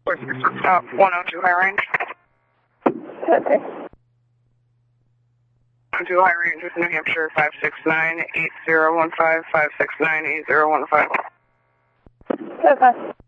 102 High Range. Okay. 102 High Range with New Hampshire 569-8015, 569-8015. Okay.